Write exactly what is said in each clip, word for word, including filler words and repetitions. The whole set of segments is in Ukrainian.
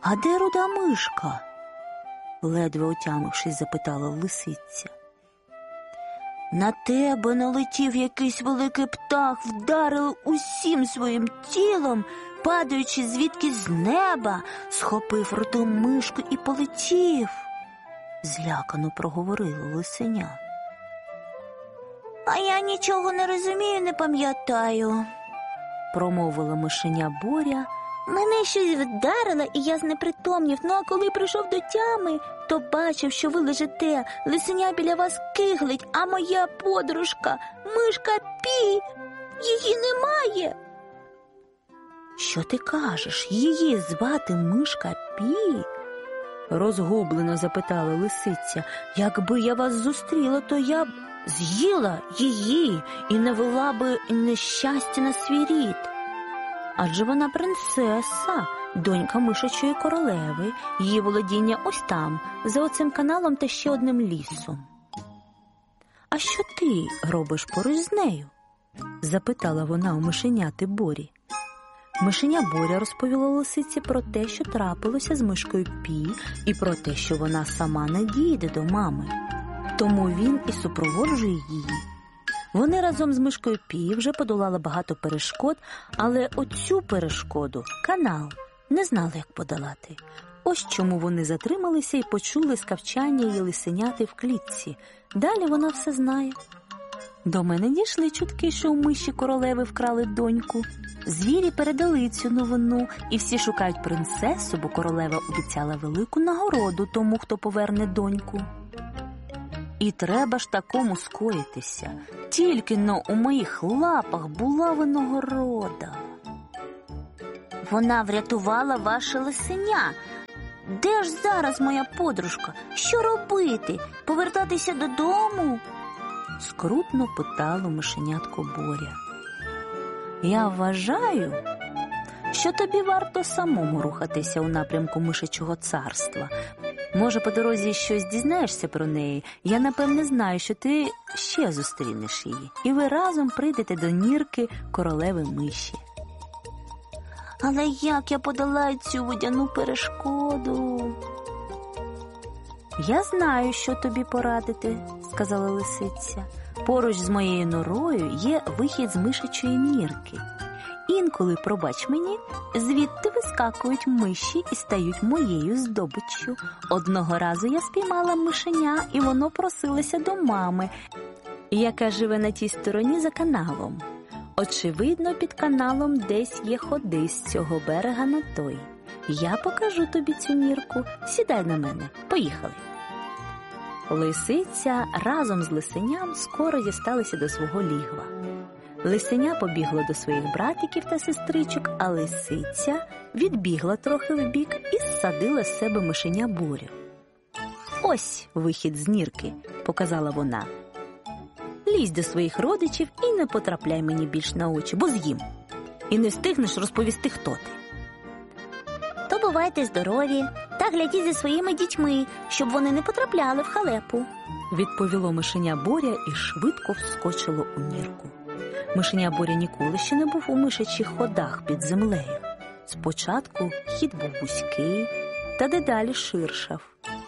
«А де руда мишка?» – ледве отямившись, запитала лисиця. «На тебе налетів якийсь великий птах, вдарив усім своїм тілом, падаючи звідки з неба, схопив руду мишку і полетів», – злякано проговорила лисеня. «А я нічого не розумію, не пам'ятаю», – промовила мишеня Боря. «Мене щось вдарило, і я знепритомнів, ну а коли прийшов до тями, то бачив, що ви лежите, лисеня біля вас киглить, а моя подружка, мишка Пі, її немає». «Що ти кажеш? Її звати мишка Пі?» – розгублено запитала лисиця. «Якби я вас зустріла, то я б з'їла її і навела би нещастя на свій рід. Адже вона принцеса, донька мишачої королеви, її володіння ось там, за оцим каналом та ще одним лісом». «А що ти робиш поруч з нею?» – запитала вона у мишеняти Борі. Мишеня Боря розповіла лисиці про те, що трапилося з мишкою Пі, і про те, що вона сама не дійде до мами. Тому він і супроводжує її. Вони разом з мишкою Пі вже подолали багато перешкод, але оцю перешкоду, канал, не знали, як подолати. Ось чому вони затрималися і почули скавчання її лисеняти в клітці. Далі вона все знає. «До мене дійшли чутки, що у миші королеви вкрали доньку. Звірі передали цю новину, і всі шукають принцесу, бо королева обіцяла велику нагороду тому, хто поверне доньку. І треба ж такому скоїтися. Тільки-но у моїх лапах була винагорода». «Вона врятувала ваше лисеня. Де ж зараз моя подружка? Що робити? Повертатися додому?» – скрутно питало мишенятко Боря. «Я вважаю, що тобі варто самому рухатися у напрямку мишачого царства. Може, по дорозі щось дізнаєшся про неї. Я, напевне, знаю, що ти ще зустрінеш її, і ви разом прийдете до нірки королеви миші». «Але як я подолаю цю водяну перешкоду?» «Я знаю, що тобі порадити», – сказала лисиця. «Поруч з моєю норою є вихід з мишачої нірки. Інколи, пробач мені, звідти вискакують миші і стають моєю здобиччю. Одного разу я спіймала мишеня, і воно просилося до мами, яка живе на тій стороні за каналом. Очевидно, під каналом десь є ходи з цього берега на той. Я покажу тобі цю нірку. Сідай на мене. Поїхали». Лисиця разом з лисеням скоро дісталися до свого лігва. Лисеня побігла до своїх братиків та сестричок, а лисиця відбігла трохи вбік і зсадила з себе мишеня Борю. «Ось вихід з нірки», – показала вона. «Лізь до своїх родичів і не потрапляй мені більш на очі, бо з'їм. І не встигнеш розповісти, хто ти». «То бувайте здорові та глядіть за своїми дітьми, щоб вони не потрапляли в халепу», – відповіло мишеня Боря і швидко вскочило у нірку. Мишеня Боря ніколи ще не був у мишачих ходах під землею. Спочатку хід був вузький, та дедалі ширшав.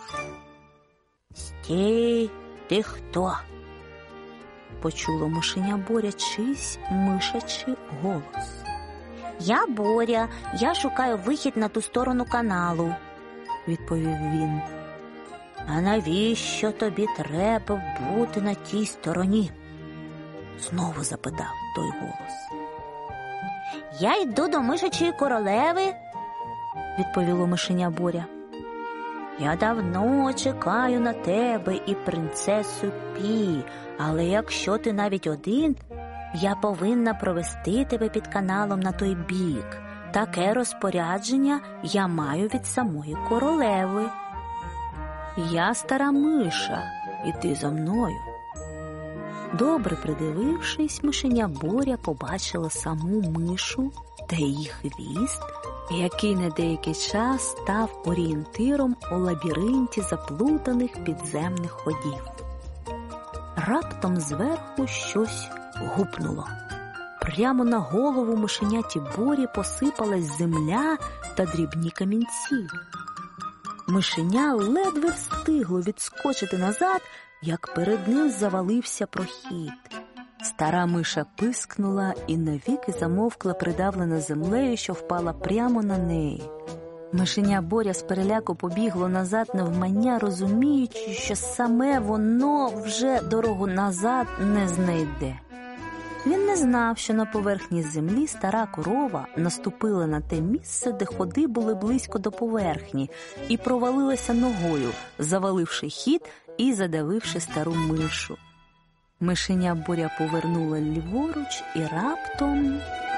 «Стій, ти хто?» – почуло мишеня Боря чийсь мишачий голос. «Я Боря, я шукаю вихід на ту сторону каналу», – відповів він. «А навіщо тобі треба бути на тій стороні?» – знову запитав той голос. «Я йду до мишачої королеви», – відповіло мишеня Боря. «Я давно чекаю на тебе і принцесу Пі, але якщо ти навіть один, я повинна провести тебе під каналом на той бік. Таке розпорядження я маю від самої королеви. Я стара миша, іди за мною». Добре придивившись, мишеня Боря побачила саму мишу та її хвіст, який на деякий час став орієнтиром у лабіринті заплутаних підземних ходів. Раптом зверху щось гупнуло. Прямо на голову мишеняті Борі посипалась земля та дрібні камінці. Мишеня ледве встигло відскочити назад, як перед ним завалився прохід. Стара миша пискнула і навіки замовкла, придавлена землею, що впала прямо на неї. Мишеня Боря з переляку побігло назад навмання, розуміючи, що саме воно вже дорогу назад не знайде. Він не знав, що на поверхні землі стара корова наступила на те місце, де ходи були близько до поверхні, і провалилася ногою, заваливши хід і задавивши стару мишу. Мишеня Боря повернула ліворуч і раптом...